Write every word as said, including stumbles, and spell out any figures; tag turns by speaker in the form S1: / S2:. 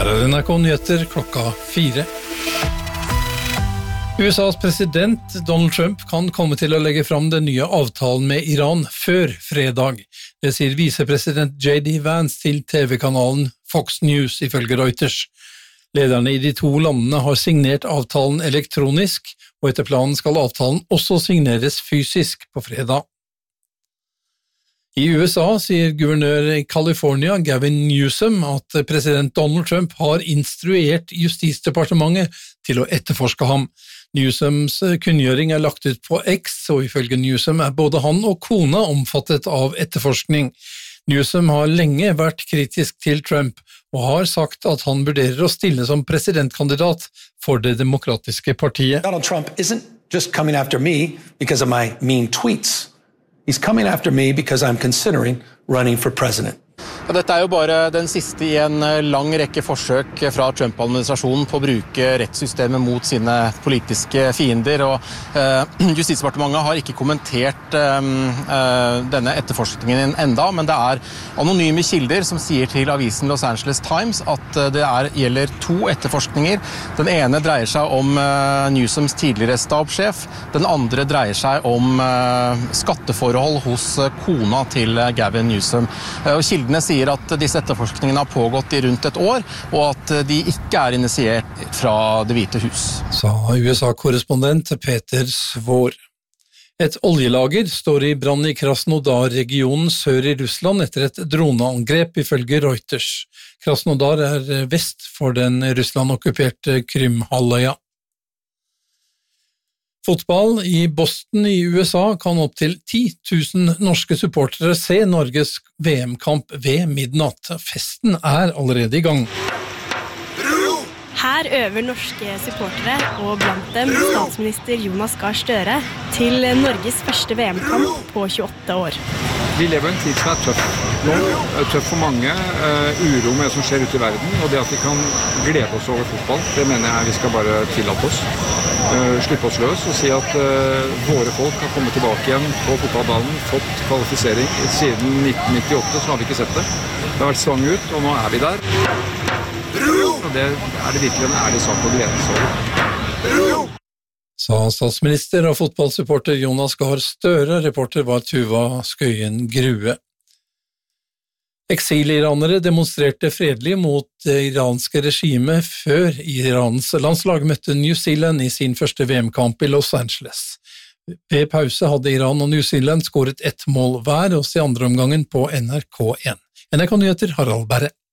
S1: Her er N R K Nyheter klokka fire. U S A's president Donald Trump kan komme til å legge fram den nye avtalen med Iran før fredag. Det sier visepresident J D Vance til T V-kanalen Fox News ifølge Reuters. Lederne i de to landene har signert avtalen elektronisk, og etter planen skal avtalen også signeres fysisk på fredag. I U S A sier guvernør i California, Gavin Newsom, at president Donald Trump har instruert Justisdepartementet til å etterforske ham. Newsoms kunngjøring er lagt ut på X, og ifølge Newsom er både han og kona omfattet av etterforskning. Newsom har lenge vært kritisk til Trump, og har sagt at han vurderer å stille som presidentkandidat for det demokratiske partiet.
S2: Donald Trump isn't just coming after me because of my mean tweets. He's coming after me because I'm considering running for president.
S3: Ja, dette er jo bare den siste i en lang rekke forsøk fra Trump-administrasjonen på å bruke rettssystemet mot sine politiske fiender, og eh, Justisdepartementet har ikke kommentert eh, denne etterforskningen enda, men det er anonyme kilder som sier til avisen Los Angeles Times at det er, gjelder to etterforskninger. Den ene dreier seg om eh, Newsoms tidligere stabssjef, den andre dreier seg om eh, skatteforhold hos kona til Gavin Newsom. Eh, og kildene sier at disse etterforskningene har pågått i rundt et år, og at de ikke er initiert fra Det hvite hus.
S1: Sa U S A-korrespondent Peter Svår. Et oljelager står i brann i Krasnodar-regionen sør i Russland etter et droneangrep ifølge Reuters. Krasnodar er vest for den Russland-okkuperte Krymhalvøya. Fotball i Boston i U S A kan opp til ti tusen norske supportere se Norges V M-kamp ved midnatt. Festen er allerede i gang.
S4: Her øver norske supportere, og blant dem statsminister Jonas Gahr Støre, til Norges første V M-kamp på tjueåtte år.
S5: Vi lever en tid som er tøff nå, tøff for mange, uh, uro med det som skjer ute i verden, og det at vi kan glede oss over fotball, det mener jeg vi skal bare tillate oss. Uh, slippe oss løs og si at uh, våre folk har kommet tilbake igjen på fotballbanen, fått kvalifisering. Siden nitten nittiåtte så har vi ikke sett det. Det har vært svang ut, og nå er vi der. Og det er det virkelig en ærlig sak å glede seg over.
S1: Sa statsminister og fotballsupporter Jonas Gahr Støre. Reporter var Tuva Skøyen Grue. Eksiliranere demonstrerte fredelig mot det iranske regimet før Irans landslag møtte New Zealand i sin første V M-kamp i Los Angeles. Ved pause hadde Iran og New Zealand skåret ett mål hver, og se andre omgangen på N R K en. N R K Nyheter, Harald Berre.